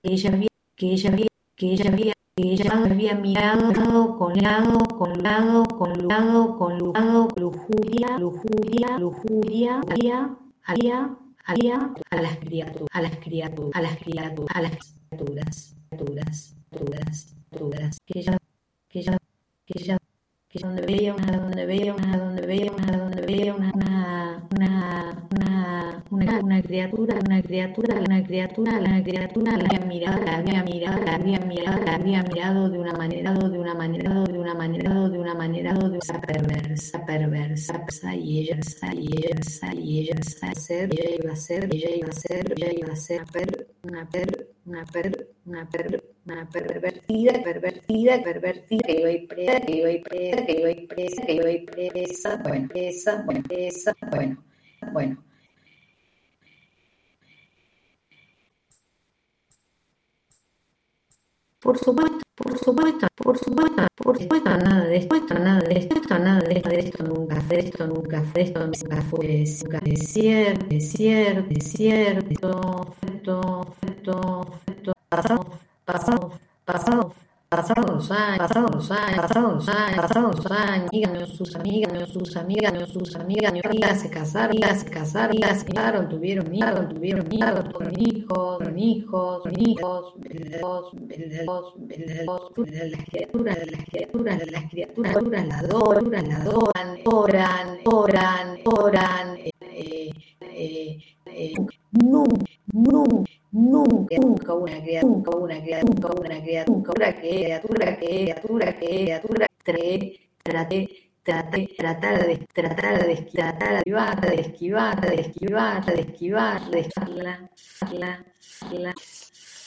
que ella había mirado con lujuria, a las criaturas, que donde veía una criatura, la había mirado de una manera perversa, y ella iba a ser una pervertida, que iba a ir presa, bueno. Por supuesto, nada de esto nunca fue cierto, pasaron los años, sus amigas se casaron, tuvieron hijos, las criaturas la adoran, oran, nunca una criatura tratar de esquivarla.